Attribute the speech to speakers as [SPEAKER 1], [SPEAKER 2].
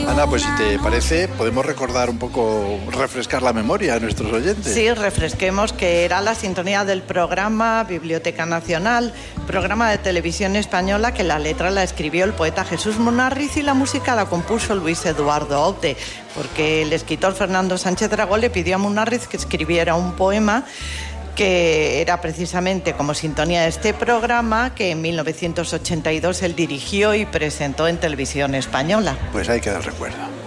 [SPEAKER 1] Ana, pues si te parece, podemos recordar un poco, refrescar la memoria a nuestros oyentes.
[SPEAKER 2] Sí, refresquemos que era la sintonía del programa Biblioteca Nacional, programa de televisión española que la letra la escribió el poeta Jesús Munarriz y la música la compuso Luis Eduardo Aute, porque el escritor Fernando Sánchez Dragó le pidió a Munarriz que escribiera un poema que era precisamente como sintonía de este programa que en 1982 él dirigió y presentó en televisión española.
[SPEAKER 1] Pues ahí queda el recuerdo.